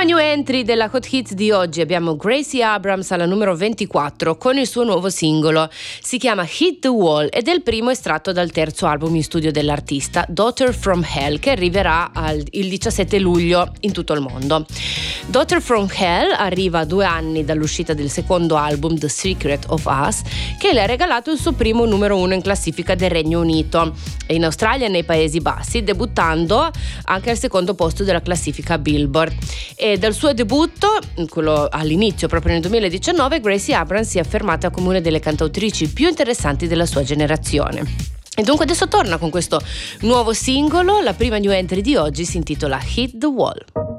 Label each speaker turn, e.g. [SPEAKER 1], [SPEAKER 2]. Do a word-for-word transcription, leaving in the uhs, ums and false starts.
[SPEAKER 1] new entry della Hot Hits di oggi abbiamo Gracie Abrams alla numero ventiquattro con il suo nuovo singolo. Si chiama Hit the Wall ed è il primo estratto dal terzo album in studio dell'artista, Daughter from Hell, che arriverà al, il diciassette luglio in tutto il mondo. Daughter from Hell arriva a due anni dall'uscita del secondo album, The Secret of Us, che le ha regalato il suo primo numero uno in classifica del Regno Unito, e in Australia e nei Paesi Bassi, debuttando anche al secondo posto della classifica Billboard. E dal suo debutto, quello all'inizio proprio nel duemiladiciannove, Gracie Abrams si è affermata come una delle cantautrici più interessanti della sua generazione. E dunque adesso torna con questo nuovo singolo. La prima new entry di oggi si intitola Hit the Wall.